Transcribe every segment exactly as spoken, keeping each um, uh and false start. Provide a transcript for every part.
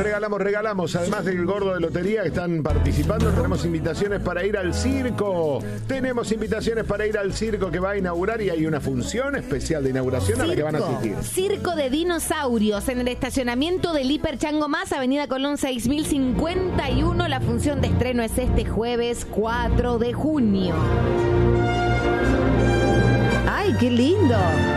regalamos, regalamos. Además del gordo de lotería que están participando, tenemos invitaciones para ir al circo. Tenemos invitaciones para ir al circo que va a inaugurar y hay una función especial de inauguración circo, a la que van a asistir. Circo de dinosaurios en el estacionamiento del Hiper Chango Más, Avenida Colón seis mil cincuenta y uno. La función de estreno es este jueves cuatro de junio. ¡Ay, qué lindo!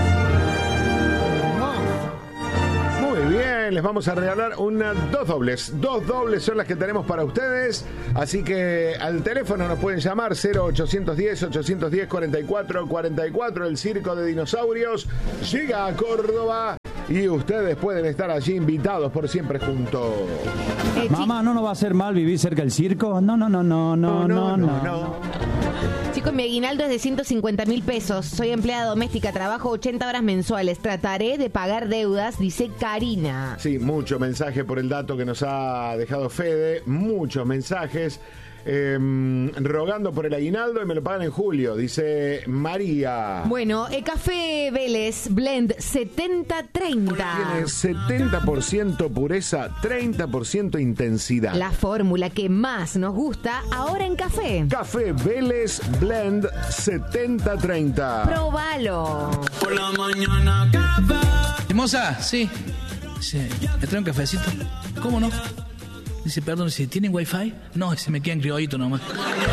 Muy bien, les vamos a regalar una, dos dobles. Dos dobles son las que tenemos para ustedes. Así que al teléfono nos pueden llamar cero ochocientos diez, ochocientos diez, cuarenta y cuatro cuarenta y cuatro. El Circo de Dinosaurios llega a Córdoba y ustedes pueden estar allí invitados por siempre juntos. Eh, Mamá, ¿no nos va a hacer mal vivir cerca del circo? No, no, no, no, no, no, no. no, no. Chicos, mi aguinaldo es de ciento cincuenta mil pesos. Soy empleada doméstica, trabajo ochenta horas mensuales. Trataré de pagar deudas, dice Karina. Sí, mucho mensaje por el dato que nos ha dejado Fede. Muchos mensajes. Eh, rogando por el aguinaldo y me lo pagan en julio, dice María. Bueno, el Café Vélez Blend setenta treinta. Tiene setenta por ciento pureza, treinta por ciento intensidad. La fórmula que más nos gusta ahora en café. Café Vélez Blend setenta treinta. Probalo. Por la mañana café. Hermosa, sí. Sí. ¿Me trae un cafecito? ¿Cómo no? Dice, perdón, si ¿tienen wifi? No, se me quedan criollito nomás.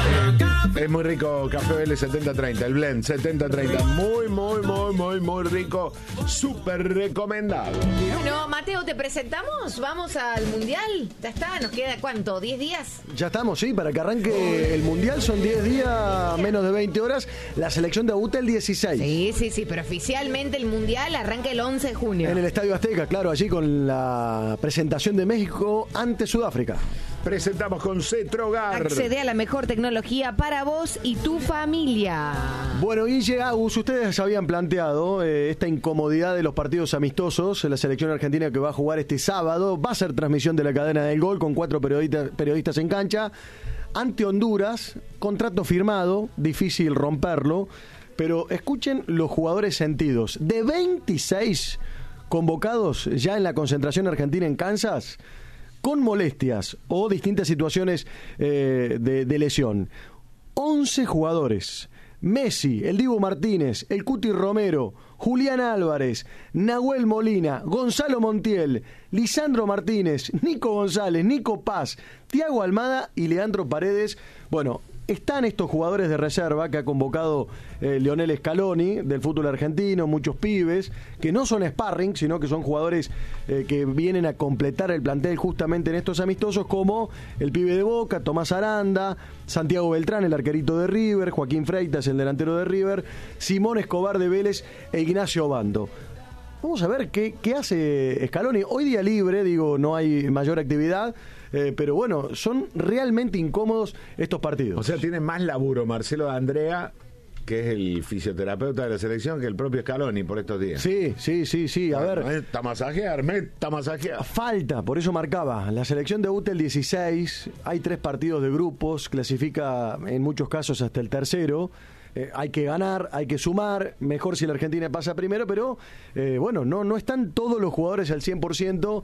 Es muy rico Café Vélez setenta treinta, el blend setenta treinta. Muy, muy, muy, muy, muy rico. Súper recomendado. Bueno, Mateo, ¿te presentamos? ¿Vamos al Mundial? Ya está, ¿nos queda cuánto? ¿diez días? Ya estamos, sí, para que arranque el Mundial son diez días, menos de veinte horas. La selección debuta el dieciséis. Sí, sí, sí, pero oficialmente el Mundial arranca el once de junio. En el Estadio Azteca, claro, allí con la presentación de México ante Sudáfrica. Presentamos con Cetrogar. Accede a la mejor tecnología para vos y tu familia. Bueno, Guille, Agus, ustedes habían planteado eh, esta incomodidad de los partidos amistosos. La selección argentina que va a jugar este sábado va a ser transmisión de la cadena del gol con cuatro periodistas, periodistas en cancha. Ante Honduras, contrato firmado, difícil romperlo. Pero escuchen los jugadores sentidos. De veintiséis convocados ya en la concentración argentina en Kansas, con molestias o distintas situaciones eh, de, de lesión. once jugadores. Messi, el Dibu Martínez, el Cuti Romero, Julián Álvarez, Nahuel Molina, Gonzalo Montiel, Lisandro Martínez, Nico González, Nico Paz, Thiago Almada y Leandro Paredes. Bueno, están estos jugadores de reserva que ha convocado eh, Lionel Scaloni del fútbol argentino, muchos pibes, que no son sparring, sino que son jugadores eh, que vienen a completar el plantel justamente en estos amistosos, como el pibe de Boca, Tomás Aranda, Santiago Beltrán, el arquerito de River, Joaquín Freitas, el delantero de River, Simón Escobar de Vélez e Ignacio Bando. Vamos a ver qué, qué hace Scaloni. Hoy día libre, digo, no hay mayor actividad, eh, pero bueno, son realmente incómodos estos partidos. O sea, tiene más laburo Marcelo de Andrea, que es el fisioterapeuta de la selección, que el propio Scaloni por estos días. Sí, sí, sí, sí, a ver. Meta masajear, meta masajear. Falta, por eso marcaba. La selección debuta el dieciséis, hay tres partidos de grupos, clasifica en muchos casos hasta el tercero. Eh, hay que ganar, hay que sumar, mejor si la Argentina pasa primero, pero eh, bueno, no, no están todos los jugadores al cien por ciento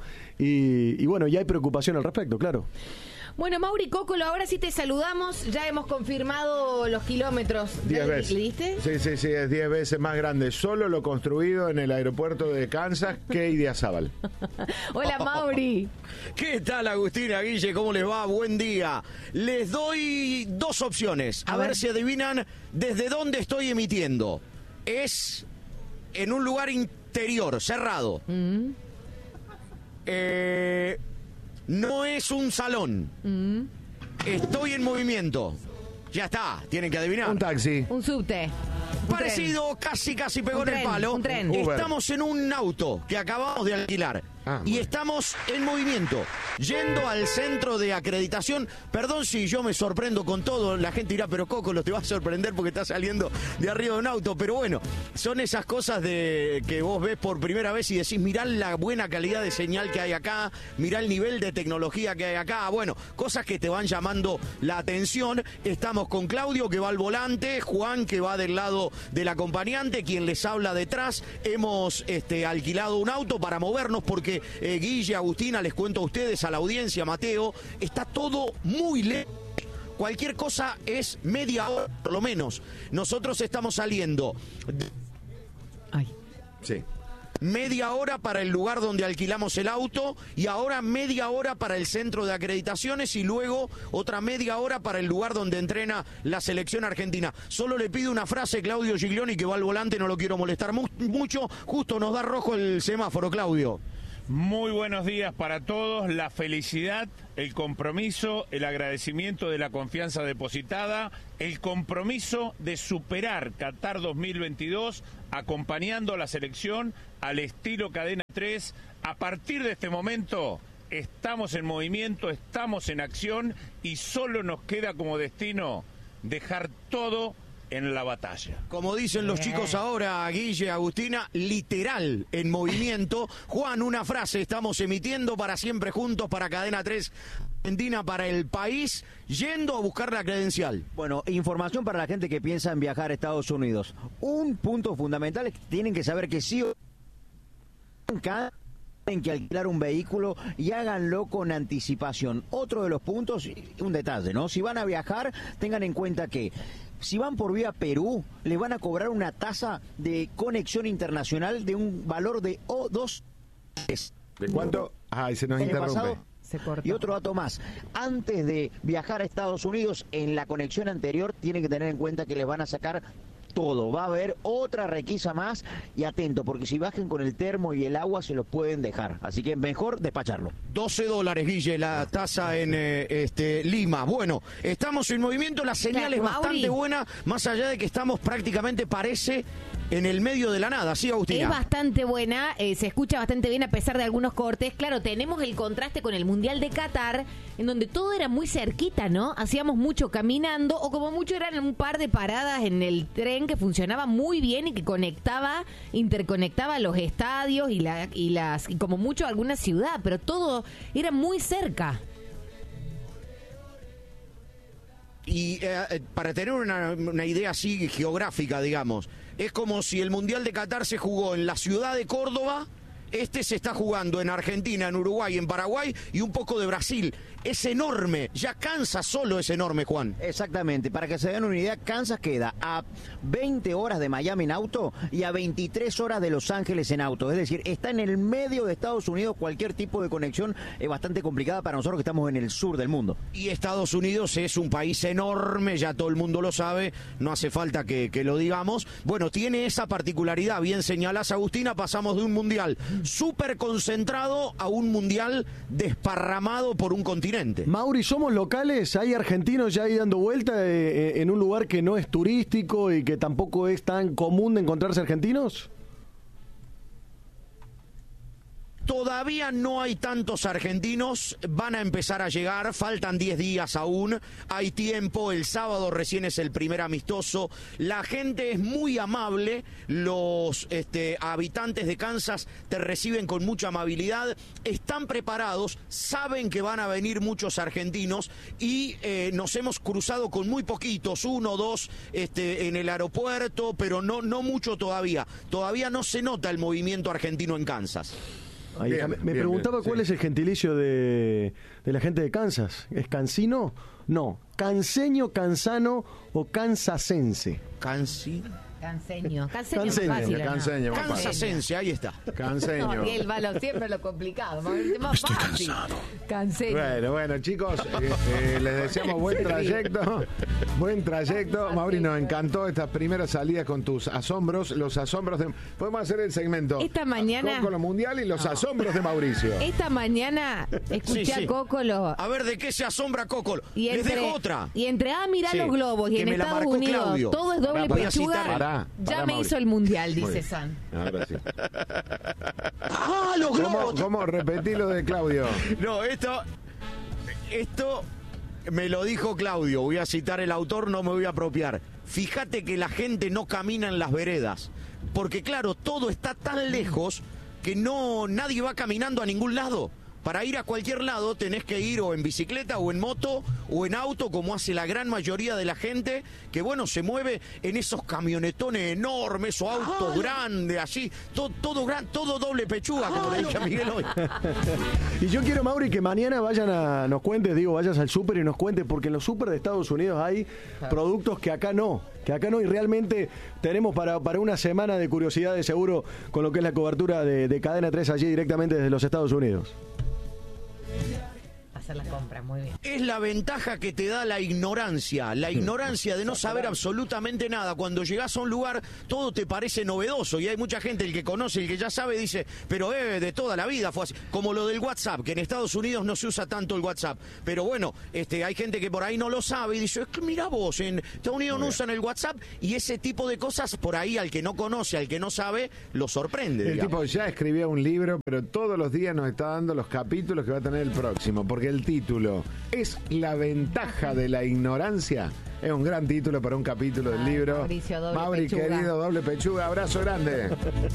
y, y bueno, ya hay preocupación al respecto, claro. Bueno, Mauri Cócolo, ahora sí te saludamos, ya hemos confirmado los kilómetros. Diez veces. ¿Le diste? Sí, sí, sí, es diez veces más grande solo lo construido en el aeropuerto de Kansas que Idiazábal. Hola, Mauri. ¿Qué tal, Agustina, Guille? ¿Cómo les va? Buen día. Les doy dos opciones, a, a ver. ver si adivinan desde dónde estoy emitiendo. Es en un lugar interior, cerrado. Mm. Eh... No es un salón. Mm. Estoy en movimiento. Ya está, tienen que adivinar. Un taxi. Un subte. Un Parecido, tren. casi, casi pegó un en tren, el palo. Un tren. Estamos en un auto que acabamos de alquilar. Ah, y estamos en movimiento, yendo al centro de acreditación. Perdón si yo me sorprendo con todo. La gente dirá, pero Coco, lo te va a sorprender porque está saliendo de arriba de un auto. Pero bueno, son esas cosas de que vos ves por primera vez y decís, mirá la buena calidad de señal que hay acá, mirá el nivel de tecnología que hay acá. Bueno, cosas que te van llamando la atención. Estamos con Claudio, que va al volante, Juan, que va del lado del acompañante, quien les habla detrás. Hemos este, alquilado un auto para movernos porque que eh, Guille, Agustina, les cuento a ustedes, a la audiencia, Mateo, está todo muy lejos. Cualquier cosa es media hora, por lo menos. Nosotros estamos saliendo. Ay. Sí. Media hora para el lugar donde alquilamos el auto y ahora media hora para el centro de acreditaciones y luego otra media hora para el lugar donde entrena la selección argentina. Solo le pido una frase, Claudio Giglioni, que va al volante, no lo quiero molestar mu- mucho. Justo nos da rojo el semáforo, Claudio. Muy buenos días para todos, la felicidad, el compromiso, el agradecimiento de la confianza depositada, el compromiso de superar Qatar dos mil veintidós acompañando a la selección al estilo Cadena tres. A partir de este momento estamos en movimiento, estamos en acción y solo nos queda como destino dejar todo en la batalla. Como dicen los chicos ahora, Guille, Agustina, literal en movimiento. Juan, una frase, estamos emitiendo para siempre juntos para Cadena tres Argentina, para el país, yendo a buscar la credencial. Bueno, información para la gente que piensa en viajar a Estados Unidos. Un punto fundamental es que tienen que saber que sí o tienen que alquilar un vehículo y háganlo con anticipación. Otro de los puntos, un detalle, ¿no? Si van a viajar, tengan en cuenta que si van por vía Perú, les van a cobrar una tasa de conexión internacional de un valor de O dos. ¿De cuánto? Ay, se nos En el interrumpe. pasado, Se corta. y otro dato más, antes de viajar a Estados Unidos, en la conexión anterior tienen que tener en cuenta que les van a sacar todo, va a haber otra requisa más y atento, porque si bajen con el termo y el agua se los pueden dejar, así que mejor despacharlo. doce dólares, Guille, la tasa en eh, este Lima. Bueno, estamos en movimiento, la señal es Mauri. bastante buena, más allá de que estamos prácticamente, parece, en el medio de la nada, ¿sí, Agustina? Es bastante buena, eh, se escucha bastante bien a pesar de algunos cortes. Claro, tenemos el contraste con el Mundial de Qatar, en donde todo era muy cerquita, ¿no? Hacíamos mucho caminando, o como mucho eran un par de paradas en el tren que funcionaba muy bien y que conectaba, interconectaba los estadios y, la, y las y como mucho alguna ciudad, pero todo era muy cerca. Y eh, para tener una, una idea así geográfica, digamos, es como si el Mundial de Qatar se jugó en la ciudad de Córdoba, este se está jugando en Argentina, en Uruguay, en Paraguay y un poco de Brasil. Es enorme, ya Kansas solo es enorme, Juan. Exactamente, para que se den una idea, Kansas queda a veinte horas de Miami en auto y a veintitrés horas de Los Ángeles en auto, es decir, está en el medio de Estados Unidos, cualquier tipo de conexión es bastante complicada para nosotros que estamos en el sur del mundo. Y Estados Unidos es un país enorme, ya todo el mundo lo sabe, no hace falta que, que lo digamos. Bueno, tiene esa particularidad, bien señalás, Agustina, pasamos de un mundial súper concentrado a un mundial desparramado por un continente. Mauri, ¿somos locales? ¿Hay argentinos ya ahí dando vuelta eh, en un lugar que no es turístico y que tampoco es tan común de encontrarse argentinos? Todavía no hay tantos argentinos, van a empezar a llegar, faltan diez días aún, hay tiempo, el sábado recién es el primer amistoso, la gente es muy amable, los este, habitantes de Kansas te reciben con mucha amabilidad, están preparados, saben que van a venir muchos argentinos y eh, nos hemos cruzado con muy poquitos, uno o dos este, en el aeropuerto, pero no, no mucho todavía, todavía no se nota el movimiento argentino en Kansas. Ahí, Bien, me bien, preguntaba bien, cuál sí. es el gentilicio de, de la gente de Kansas. ¿Es cansino? No. ¿Canseño, cansano o cansasense? Cansi. Canseño. Canseño es Canseño, más fácil, ¿o no? canseño, más fácil. Kansasense, ahí está. Canseño. No, y el balón siempre lo complicado, más, más Estoy fácil. cansado. Canseño. Bueno, bueno, chicos, eh, eh, les deseamos buen trayecto, buen trayecto. Mauri, nos encantó estas primeras salidas con tus asombros, los asombros de... Podemos hacer el segmento Esta mañana- con lo mundial y los asombros de Mauricio. Esta mañana escuché Sí, sí. a Coco lo... A ver, ¿de qué se asombra Coco? Y Les entre, dejo otra. y entre, ah, mirá Sí, los globos, y que en me la Estados marcó Unidos Claudio. todo es doble Pará, voy a pechuga, citar. Pará, ya pará, me Mauri. hizo el mundial, Muy dice bien. San. Ahora sí. ¡Ah, los ¿Cómo, globos! cómo? Repetí lo de Claudio. No, esto... Esto me lo dijo Claudio. Voy a citar el autor, no me voy a apropiar. Fíjate que la gente no camina en las veredas. Porque, claro, todo está tan lejos que no nadie va caminando a ningún lado. para ir a cualquier lado tenés que ir o en bicicleta o en moto o en auto, como hace la gran mayoría de la gente, que bueno, se mueve en esos camionetones enormes o autos grandes, así, todo, todo, gran, todo doble pechuga, como le dije a Miguel hoy. Y yo quiero, Mauri, que mañana vayan a, nos cuentes, digo, vayas al súper y nos cuentes, porque en los súper de Estados Unidos hay productos que acá no, que acá no, y realmente tenemos para, para una semana de curiosidades seguro con lo que es la cobertura de, de Cadena tres allí directamente desde los Estados Unidos. Hacer las compras, muy bien. Es la ventaja que te da la ignorancia, la ignorancia de no saber absolutamente nada. Cuando llegás a un lugar, todo te parece novedoso y hay mucha gente, el que conoce, el que ya sabe, dice, pero eh, de toda la vida fue así. Como lo del WhatsApp, que en Estados Unidos no se usa tanto el WhatsApp. Pero bueno, este, hay gente que por ahí no lo sabe y dice, es que mira vos, en Estados Unidos no usan el WhatsApp, y ese tipo de cosas por ahí al que no conoce, al que no sabe, lo sorprende. El digamos. tipo ya escribía un libro, pero todos los días nos está dando los capítulos que va a tener el próximo, porque el título es La ventaja de la ignorancia. Es un gran título para un capítulo del Ay, libro. Mauricio, doble Mauri, pechuga. querido, doble pechuga, abrazo grande.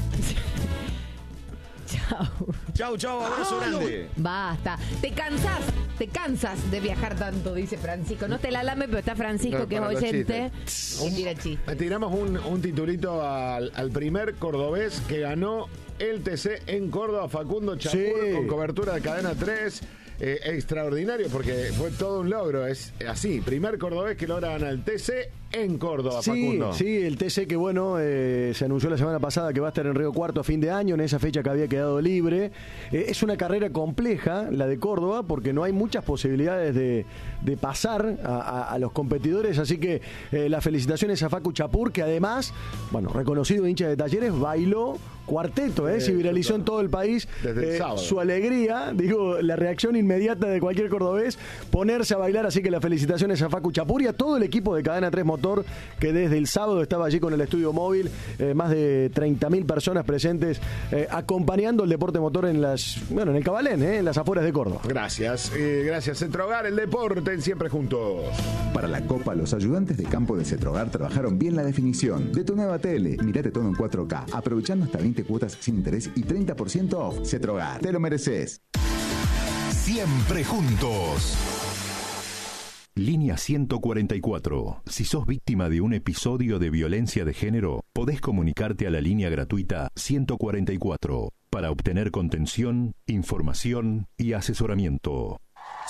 Chao. Chau, chau, abrazo grande. Basta. Te cansas, te cansas de viajar tanto, dice Francisco. No te la lame, pero está Francisco, No, que es para los oyente. chistes. Y tira chiste. Le tiramos un, un titulito al, al primer cordobés que ganó el T C en Córdoba, Facundo Chapur, Sí. con cobertura de Cadena tres. Eh, extraordinario, porque fue todo un logro. Es así, primer cordobés que logra ganar el T C en Córdoba, Sí, Facundo. sí, el T C que bueno, eh, se anunció la semana pasada que va a estar en Río Cuarto a fin de año, en esa fecha que había quedado libre. Eh, es una carrera compleja, la de Córdoba, porque no hay muchas posibilidades de, de pasar a, a- a los competidores, así que eh, las felicitaciones a Facu Chapur, que además, bueno, reconocido hincha de Talleres, bailó cuarteto, eh, Sí, se viralizó total. en todo el país. Desde el Eh, sábado. su alegría, digo, la reacción inmediata de cualquier cordobés, ponerse a bailar, así que las felicitaciones a Facu Chapur y a todo el equipo de Cadena tres Motor, que desde el sábado estaba allí con el estudio móvil, eh, más de treinta mil personas presentes, eh, acompañando el deporte motor en las, bueno, en el Cabalén, eh, en las afueras de Córdoba. Gracias, eh, gracias Centrogar, el deporte siempre juntos. Para la Copa, los ayudantes de campo de Cetrogar trabajaron bien la definición de tu nueva tele. Mirate todo en cuatro K, aprovechando hasta veinte cuotas sin interés y treinta por ciento off. Cetrogar, te lo mereces. Siempre juntos. Línea ciento cuarenta y cuatro. Si sos víctima de un episodio de violencia de género, podés comunicarte a la línea gratuita ciento cuarenta y cuatro para obtener contención, información y asesoramiento.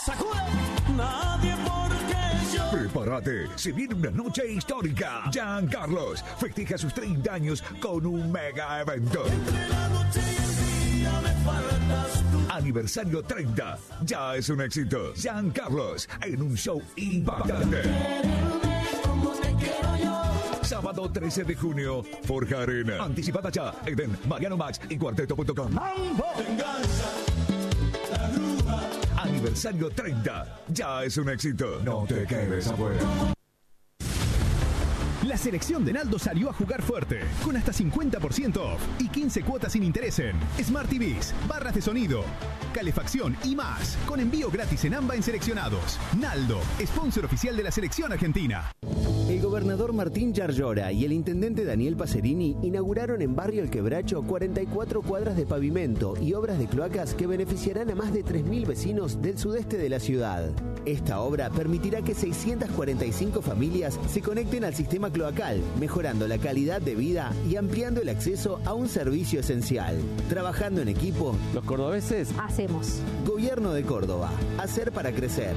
Prepárate, se viene una noche histórica. Jean Carlos festeja sus treinta años con un mega evento. Aniversario treinta, ya es un éxito. Jean Carlos en un show impactante. Sábado trece de junio, Forja Arena. Anticipada ya en Mariano Max y cuarteto punto com. Aniversario treinta, ya es un éxito. No te quedes afuera. La selección de Naldo salió a jugar fuerte, con hasta cincuenta por ciento off y quince cuotas sin interés en Smart T Vs, barras de sonido, calefacción y más, con envío gratis en AMBA en seleccionados. Naldo, sponsor oficial de la selección argentina. El gobernador Martín Yarlora y el intendente Daniel Pacerini inauguraron en Barrio El Quebracho cuarenta y cuatro cuadras de pavimento y obras de cloacas que beneficiarán a más de tres mil vecinos del sudeste de la ciudad. Esta obra permitirá que seiscientas cuarenta y cinco familias se conecten al sistema cloacal, mejorando la calidad de vida y ampliando el acceso a un servicio esencial. Trabajando en equipo, los cordobeses hacemos. Gobierno de Córdoba. Hacer para crecer.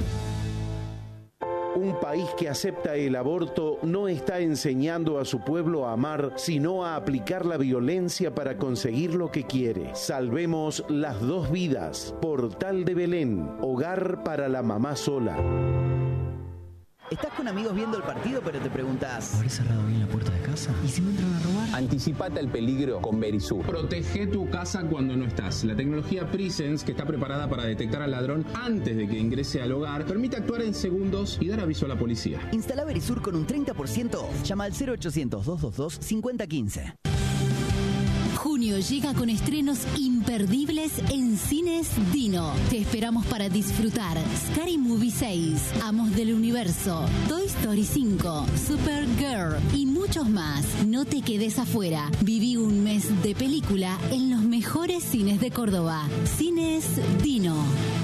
Un país que acepta el aborto no está enseñando a su pueblo a amar, sino a aplicar la violencia para conseguir lo que quiere. Salvemos las dos vidas. Portal de Belén, hogar para la mamá sola. Estás con amigos viendo el partido, pero te preguntas, ¿habré cerrado bien la puerta de casa? ¿Y si me entran a robar? Anticipate al peligro con Verisur. Protege tu casa cuando no estás. La tecnología Presence, que está preparada para detectar al ladrón antes de que ingrese al hogar, permite actuar en segundos y dar aviso a la policía. Instala Verisur con un treinta por ciento off. Llama al cero ochocientos, doscientos veintidós, cincuenta quince. Junio. junio llega con estrenos imperdibles en Cines Dino. Te esperamos para disfrutar Scary Movie seis, Amos del Universo, Toy Story cinco, Supergirl y muchos más. No te quedes afuera. Viví un mes de película en los mejores cines de Córdoba. Cines Dino.